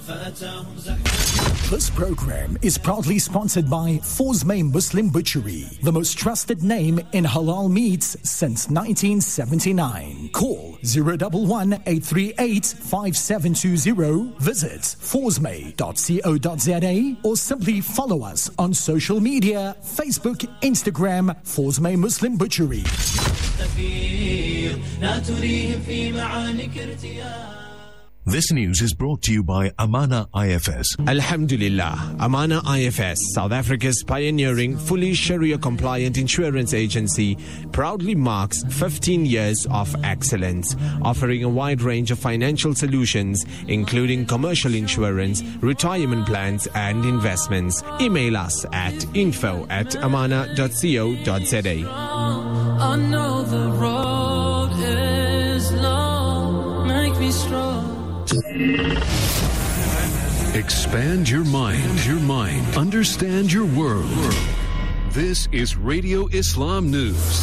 This program is proudly sponsored by Fawzmay Muslim Butchery, the most trusted name in halal meats since 1979. Call 011-838-5720. Visit fawzmay.co.za or simply follow us on social media, Facebook, Instagram, Fawzmay Muslim Butchery. This news is brought to you by Amana IFS. Alhamdulillah, Amana IFS, South Africa's pioneering, fully Sharia-compliant insurance agency, proudly marks 15 years of excellence, offering a wide range of financial solutions, including commercial insurance, retirement plans, and investments. Email us at info@amana.co.za. I know the road is long, make me strong. Expand your mind, understand your world. This is Radio Islam News.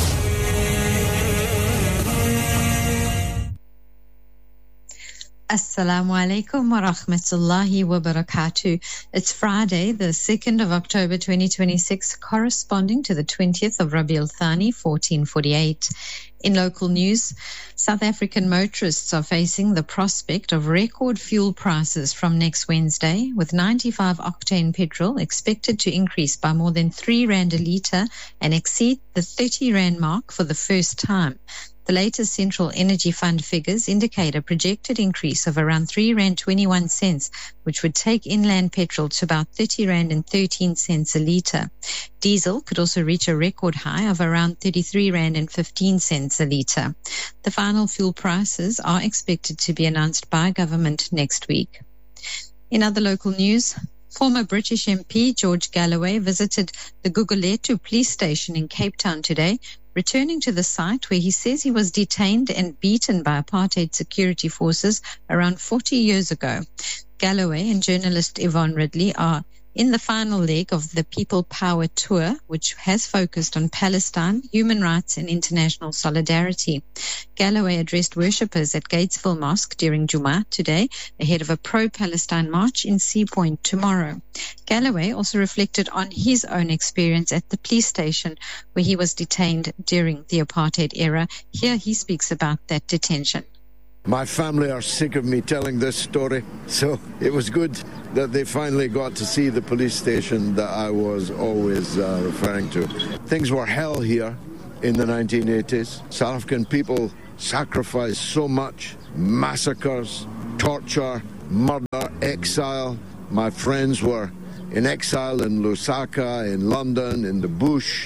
Assalamu alaikum wa rahmatullahi wa barakatuh. It's Friday, the 2nd of October 2026, corresponding to the 20th of Rabiul Thani, 1448. In local news, South African motorists are facing the prospect of record fuel prices from next Wednesday, with 95-octane petrol expected to increase by more than 3 Rand a litre and exceed the 30 Rand mark for the first time. The latest Central Energy Fund figures indicate a projected increase of around 3 Rand 21 cents, which would take inland petrol to about 30 Rand and 13 cents a litre. Diesel could also reach a record high of around 33 Rand and 15 cents a litre. The final fuel prices are expected to be announced by government next week. In other local news, former British MP George Galloway visited the Gugulethu police station in Cape Town today, returning to the site where he says he was detained and beaten by apartheid security forces around 40 years ago. Galloway and journalist Yvonne Ridley are in the final leg of the People Power Tour, which has focused on Palestine, human rights and international solidarity. Galloway addressed worshippers at Gatesville Mosque during Jummah today, ahead of a pro-Palestine march in Sea Point tomorrow. Galloway also reflected on his own experience at the police station where he was detained during the apartheid era. Here he speaks about that detention. My family are sick of me telling this story, so it was good that they finally got to see the police station that I was always referring to. Things were hell here in the 1980s. South African people sacrificed so much: massacres, torture, murder, exile. My friends were in exile in Lusaka, in London, in the bush,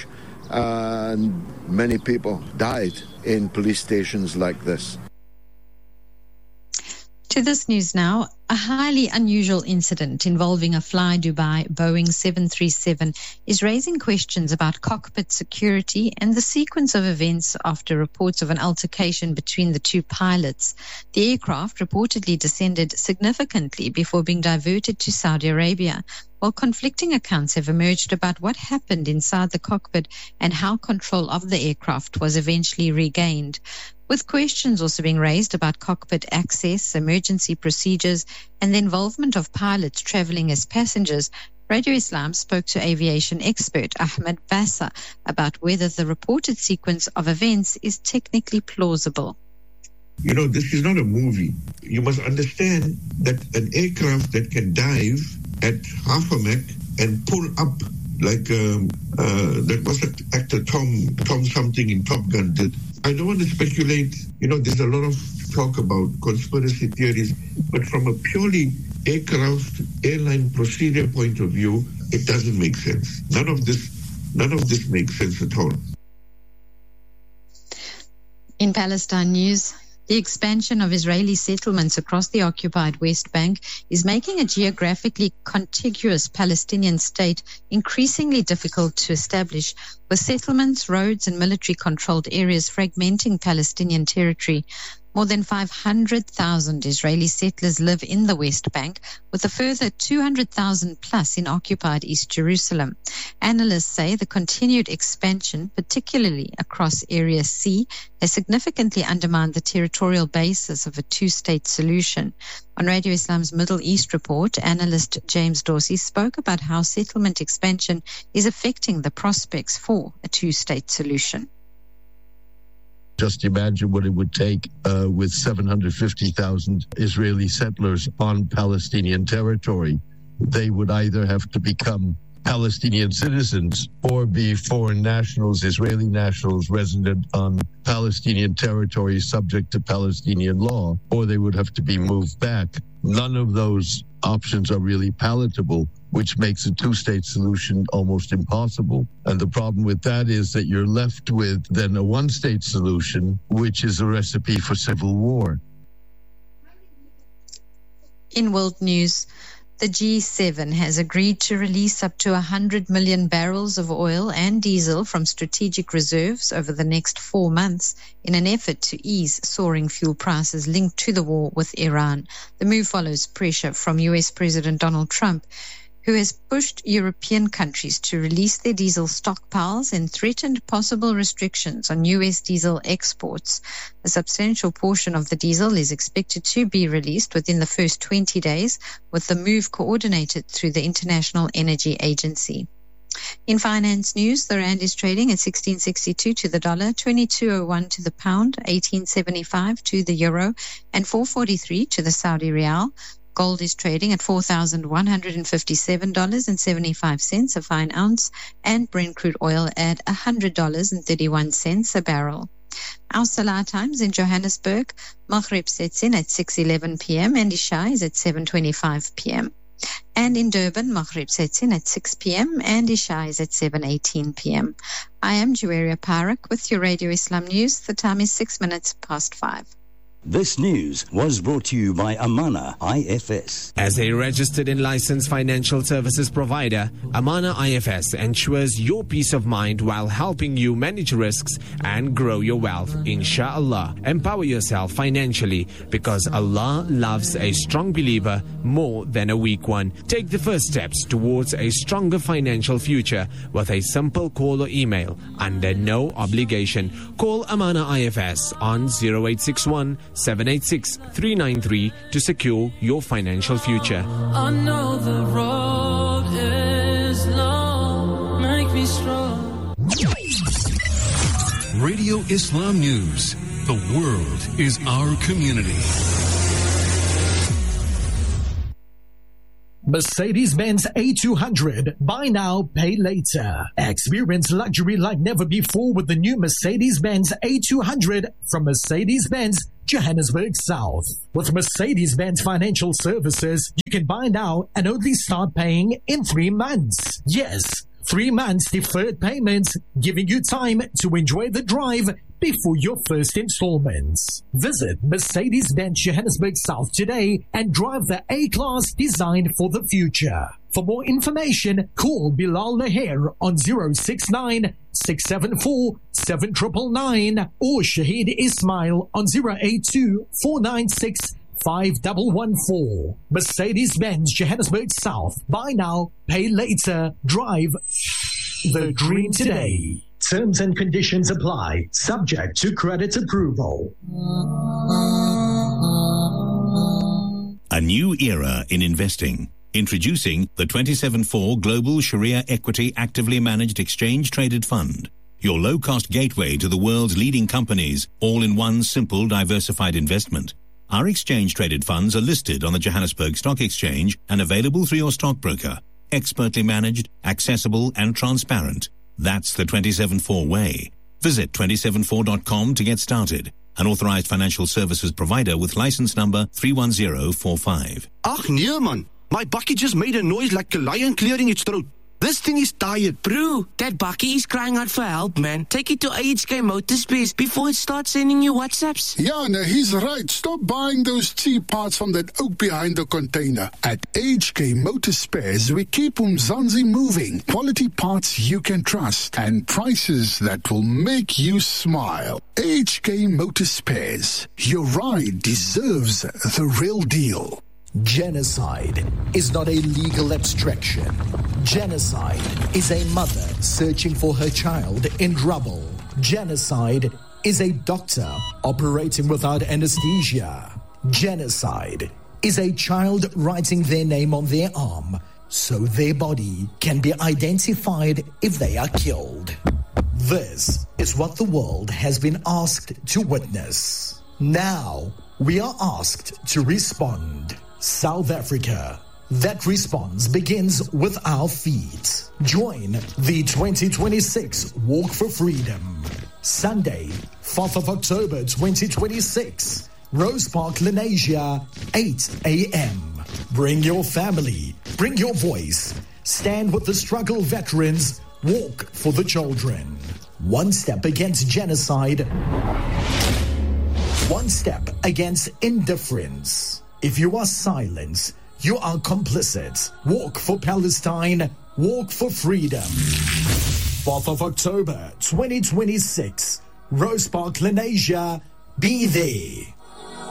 and many people died in police stations like this. To this news now, a highly unusual incident involving a Fly Dubai Boeing 737 is raising questions about cockpit security and the sequence of events after reports of an altercation between the two pilots. The aircraft reportedly descended significantly before being diverted to Saudi Arabia, while conflicting accounts have emerged about what happened inside the cockpit and how control of the aircraft was eventually regained, with questions also being raised about cockpit access, emergency procedures, and the involvement of pilots traveling as passengers. Radio Islam spoke to aviation expert Ahmed Bassa about whether the reported sequence of events is technically plausible. You know, this is not a movie. You must understand that an aircraft that can dive at half a Mach and pull up like that was actor Tom something in Top Gun did. I don't want to speculate. You know, there's a lot of talk about conspiracy theories, but from a purely airline procedure point of view, it doesn't make sense. None of this makes sense at all. In Palestine news, the expansion of Israeli settlements across the occupied West Bank is making a geographically contiguous Palestinian state increasingly difficult to establish, with settlements, roads, and military-controlled areas fragmenting Palestinian territory. More than 500,000 Israeli settlers live in the West Bank, with a further 200,000 plus in occupied East Jerusalem. Analysts say the continued expansion, particularly across Area C, has significantly undermined the territorial basis of a two-state solution. On Radio Islam's Middle East report, analyst James Dorsey spoke about how settlement expansion is affecting the prospects for a two-state solution. Just imagine what it would take with 750,000 Israeli settlers on Palestinian territory. They would either have to become Palestinian citizens or be foreign nationals, Israeli nationals resident on Palestinian territory subject to Palestinian law, or they would have to be moved back. None of those options are really palatable, which makes a two-state solution almost impossible. And the problem with that is that you're left with then a one-state solution, which is a recipe for civil war. In world news, the G7 has agreed to release up to 100 million barrels of oil and diesel from strategic reserves over the next 4 months in an effort to ease soaring fuel prices linked to the war with Iran. The move follows pressure from U.S. President Donald Trump, who has pushed European countries to release their diesel stockpiles and threatened possible restrictions on U.S. diesel exports. A substantial portion of the diesel is expected to be released within the first 20 days, with the move coordinated through the International Energy Agency. In finance news, the rand is trading at 16.62 to the dollar, 22.01 to the pound, 18.75 to the euro, and 4.43 to the Saudi rial. Gold is trading at $4,157.75 a fine ounce, and Brent crude oil at $100.31 a barrel. Our Salah times in Johannesburg: Maghrib sets in at 6:11 p.m. and Isha is at 7:25 p.m. And in Durban, Maghrib sets in at 6 p.m. and Isha is at 7:18 p.m. I am Juwaria Parak with your Radio Islam News. The time is 6 minutes past 5. This news was brought to you by Amana IFS. As a registered and licensed financial services provider, Amana IFS ensures your peace of mind while helping you manage risks and grow your wealth, inshallah. Empower yourself financially because Allah loves a strong believer more than a weak one. Take the first steps towards a stronger financial future with a simple call or email under no obligation. Call Amana IFS on 0861 786 393 to secure your financial future. I know the road is long, make me strong. Radio Islam News. The world is our community. Mercedes-Benz A200. Buy now, pay later. Experience luxury like never before with the new Mercedes-Benz A200 from Mercedes-Benz Johannesburg South. With Mercedes-Benz Financial Services, you can buy now and only start paying in 3 months. Yes, 3 months deferred payments, giving you time to enjoy the drive before your first installments. Visit Mercedes-Benz Johannesburg South today and drive the A-Class designed for the future. For more information, call Bilal Laher on 069-674-7999 or Shahid Ismail on 082-496-5114. Mercedes-Benz Johannesburg South. Buy now, pay later, drive the dream today. Terms and conditions apply, subject to credit approval. A new era in investing. Introducing the 27/4 Global Sharia Equity Actively Managed Exchange Traded Fund. Your low-cost gateway to the world's leading companies, all in one simple diversified investment. Our exchange-traded funds are listed on the Johannesburg Stock Exchange and available through your stockbroker. Expertly managed, accessible and transparent. That's the 27/4 way. Visit 274.com to get started. An authorized financial services provider with license number 31045. Ach nee man, my bucket just made a noise like a lion clearing its throat. This thing is tired. Bro, that Bucky is crying out for help, man. Take it to HK Motorspares before it starts sending you WhatsApps. Yeah, no, he's right. Stop buying those cheap parts from that oak behind the container. At HK Motorspares, we keep Umzansi moving. Quality parts you can trust and prices that will make you smile. HK Motorspares. Your ride deserves the real deal. Genocide is not a legal abstraction. Genocide is a mother searching for her child in rubble. Genocide is a doctor operating without anesthesia. Genocide is a child writing their name on their arm so their body can be identified if they are killed. This is what the world has been asked to witness. Now we are asked to respond. South Africa. That response begins with our feet. Join the 2026 Walk for Freedom. Sunday, 4th of October 2026. Rose Park, Lenasia, 8 a.m. Bring your family. Bring your voice. Stand with the struggle veterans. Walk for the children. One step against genocide. One step against indifference. If you are silent, you are complicit. Walk for Palestine. Walk for freedom. 4th of October 2026. Rose Park, Lenasia. Be there.